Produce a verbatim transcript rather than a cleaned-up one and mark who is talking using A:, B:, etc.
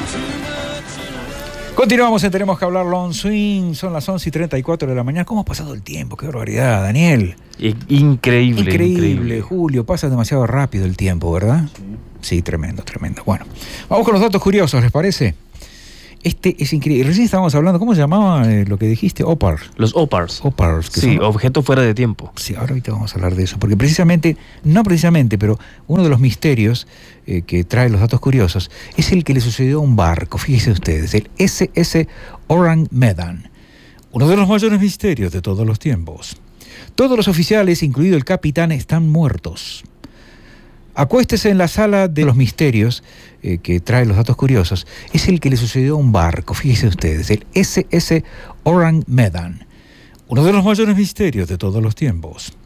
A: Continuamos en Tenemos que hablar Long Swing. Son las once y treinta y cuatro de la mañana. ¿Cómo ha pasado el tiempo? ¡Qué barbaridad, Daniel!
B: Increíble,
A: increíble.
B: Increíble,
A: Julio. Pasa demasiado rápido el tiempo, ¿verdad? Sí. Sí, tremendo, tremendo. Bueno, vamos con los datos curiosos, ¿les parece? Este es increíble. Recién estábamos hablando, ¿cómo se llamaba eh, lo que dijiste? O P A R.
B: Los O P A Rs.
A: O P A Rs. Que
B: sí,
A: son...
B: objeto fuera de tiempo.
A: Sí, ahora ahorita vamos a hablar de eso. Porque precisamente, no precisamente, pero uno de los misterios eh, que trae los datos curiosos es el que le sucedió a un barco. Fíjense ustedes, el S S Orang Medan. Uno de los mayores misterios de todos los tiempos. Todos los oficiales, incluido el capitán, están muertos. Acuéstese en la sala de los misterios eh, que trae los datos curiosos. Es el que le sucedió a un barco. Fíjense ustedes, el S S Orang Medan. Uno de los mayores misterios de todos los tiempos.